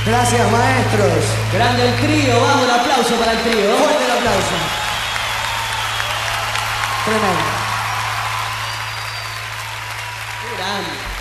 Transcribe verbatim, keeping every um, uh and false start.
Gracias, maestros. Grande el trío, vamos, un aplauso para el trío. Fuerte el aplauso. Tremendo. Qué grande.